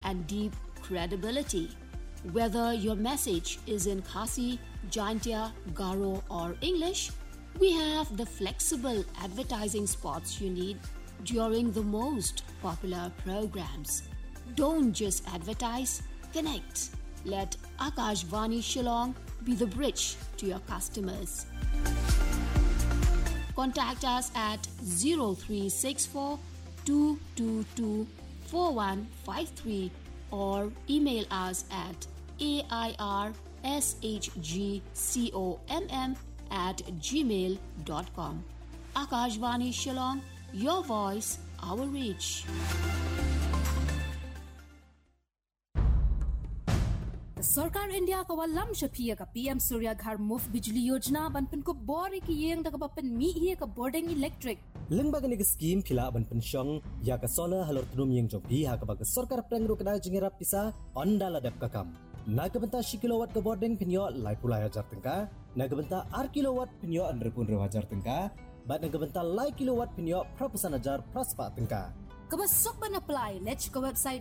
and deep credibility. Whether your message is in Khasi, Jaintia, Garo or English, we have the flexible advertising spots you need during the most popular programs. Don't just advertise, connect. Let Akashvani Shillong be the bridge to your customers. Contact us at 0364 222 4153 or email us at airshgcomm@gmail.com. Akashvani Shillong, your voice, our reach. सरकार इंडिया का वालम शफिया का पीएम सूर्य घर मुफ्त बिजली योजना बनपन को बोरे की येंग दगा बपन मी हिए का boarding electric Lembaga ni scheme kila ban pensyong ya ka solar halor tunum yang jopi ha ka bag sarkar prang ro kana jingira pisa ondala dap kakam na ka benta 1 kilowatt ka boarding penyo lai pulai hajar tengka na ka benta 8 kilowatt penyo under pun hajar tengka bat na ka benta lai kilowatt penyo proposan hajar praspa tengka Kabasok ban apply let's go website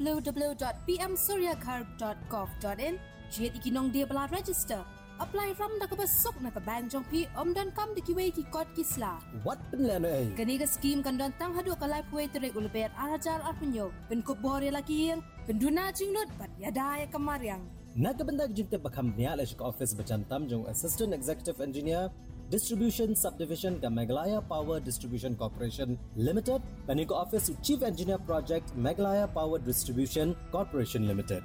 www.pmsuryagharb.gov.in jet ikinong dia bala register apply from da kabasok na ka bank jong pi dan kam de kiwe ki kod kisla what penlan ai kaniga scheme kan don tang hadu ka life way tere ulber arajar arpunyo pen ko bore laki yang penduna jingnot bat yada ya kamaryang na ka benta jinte bakam nia la ka office bacantam jong assistant executive engineer Distribution Subdivision ka Meghalaya Power Distribution Corporation Limited and ko office Chief Engineer Project Meghalaya Power Distribution Corporation Limited.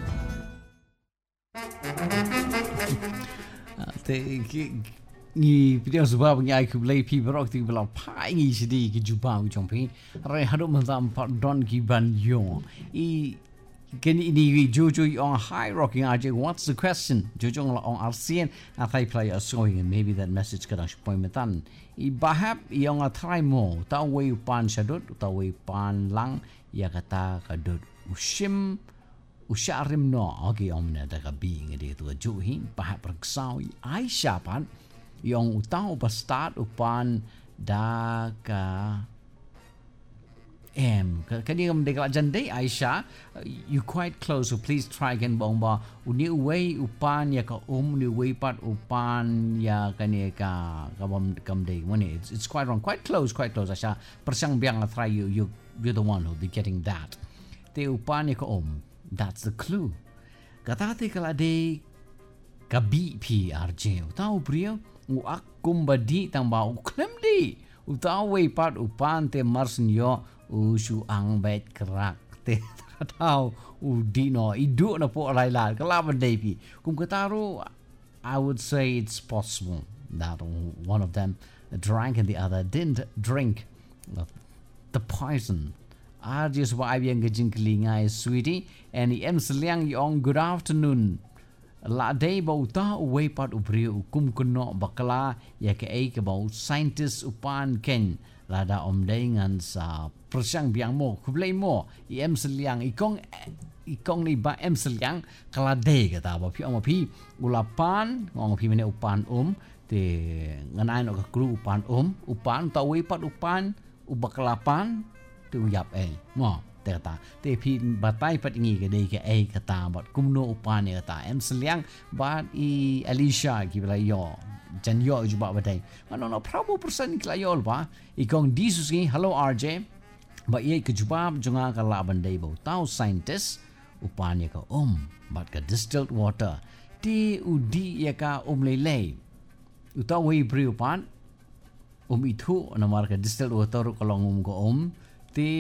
Ni video sebab ni aku beli pi berok ti belau pai ni sedi ki jumpa ku jompi re hadu mantam don ki ban yo I Can you Jojo on high rocking RJ? What's the question? Jojo on RCN I play a song and maybe that message can actually point me tan. I bahap yung a try mo ta way pan shadot ta way pan lang ya kata kadot ushim usharim no okay omna da ka being ide tu juhin bahap ragsau ai shapan yung utang upa start upan da ka Can you make a jande Aisha? You quite close, so please try again bomba. Uni way upan ya ka ni way pat upan ya kani ka kam day. It's quite wrong. Quite close Aisha. Persang biang try you're the one who'll be getting that. Te upan ya ka That's the clue. Katate kala day ka BPRJ. Utau priyo uakum badi tamba uklem di. Utau way pat upan te marsen yo usu ang bet kerak te tahu udino idu na po laila kalaban depi kum kataru I would say it's possible that one of them drank and the other didn't drink the poison I just vibe yang gejingkling ai sweetie and the em seliang yong good afternoon la day bauta uwe pat ubri kum kuno bakala ya ke ai ke bau scientist upan ken lada omdengan sa persang biang mo kublai mo em seliang ikong ni ba em seliang kala day kata ba pi ama pi ulapan ngong pi mene upan te nganai no ka kru upan tawi pat upan ubakalapan tu yap mo te kata te pi batai pat ngi ke day ke kata bat kumno upan ni kata em seliang bat I Alicia ki bla yo jan yo juba badai no probo person ni klayol ba ikong disus ni hello RJ ba ye ke juba junga ka laban dai bo tau scientist upan ya ka bat ka distilled water ti udi ya ka lele utaw wi bri upan itu namar ka distilled water kolong ko ti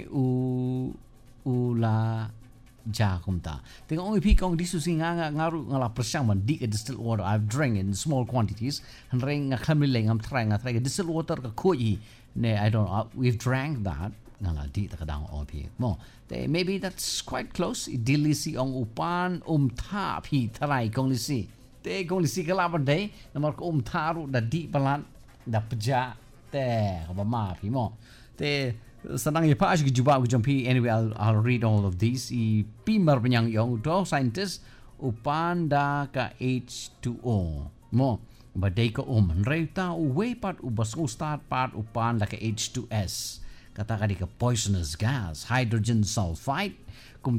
ula jakumta tengok oi pi kong disusi ngaru ngala persang man di distilled water I've drank in small quantities and ring ngakhamileng am try distilled water ka koi ne I don't know we've drank that ngala di ta kadang pi mo maybe that's quite close idilisi ong upan tha pi tharai kong lisi te kong lisi kala bande namar ko tharu da di balan da peja te ba ma pi mo te Sanang ya pa juga jumpi anyway I'll read all of these I pimar penyang yong do scientist upan da ka H2O mo badai ka reuta uwe pat ubasku start pat upan da ka H2S kata ka di ka poisonous gas hydrogen sulfide